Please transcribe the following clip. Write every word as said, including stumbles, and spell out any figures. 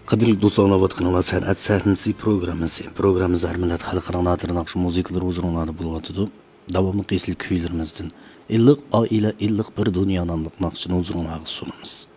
Qadrli do'stlar, anlayotganlar san'at sahnasi programmasi. Programmamiz har millat xalqaro na'tir naqsh musiqalar huzurlarida bo'lyotdi. Davomli esli kuylarimizdan illiq oila, illiq bir dunyo nomli naqshni huzurlarga sunamiz.